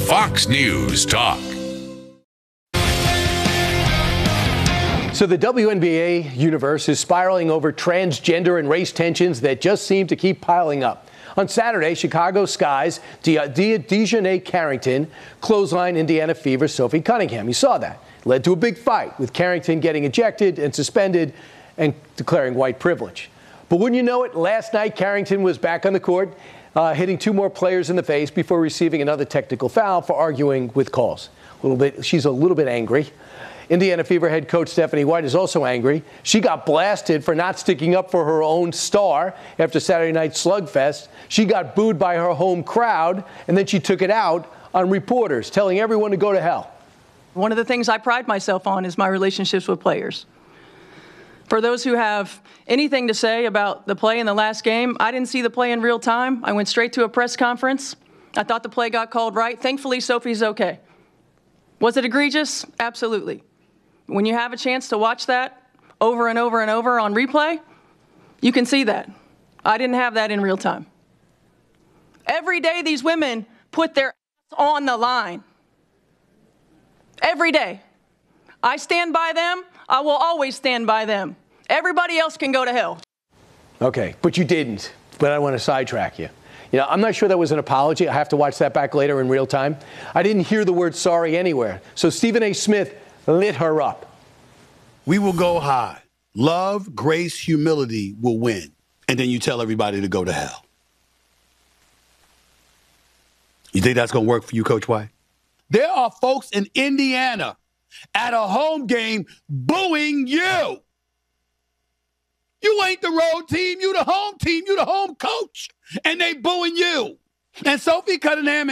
Fox News Talk. So the WNBA universe is spiraling over transgender and race tensions that just seem to keep piling up. On Saturday, Chicago Sky's Dejanay Carrington clothesline Indiana Fever's Sophie Cunningham. You saw that. It led to a big fight, with Carrington getting ejected and suspended and declaring white privilege. But wouldn't you know it, last night Carrington was back on the court, hitting two more players in the face before receiving another technical foul for arguing with calls. She's a little bit angry. Indiana Fever head coach Stephanie White is also angry. She got blasted for not sticking up for her own star after Saturday night's slugfest. She got booed by her home crowd, and then she took it out on reporters, telling everyone to go to hell. One of the things I pride myself on is my relationships with players. For those who have anything to say about the play in the last game, I didn't see the play in real time. I went straight to a press conference. I thought the play got called right. Thankfully, Sophie's okay. Was it egregious? Absolutely. When you have a chance to watch that over and over and over on replay, you can see that. I didn't have that in real time. Every day these women put their ass on the line. Every day. I stand by them. I will always stand by them. Everybody else can go to hell. Okay, but you didn't. But I want to sidetrack you. You know, I'm not sure that was an apology. I have to watch that back later in real time. I didn't hear the word sorry anywhere. So Stephen A. Smith lit her up. We will go high. Love, grace, humility will win. And then you tell everybody to go to hell. You think that's going to work for you, Coach White? There are folks in Indiana at a home game booing you. You ain't the road team. You the home team. You the home coach. And they booing you. And Sophie Cunningham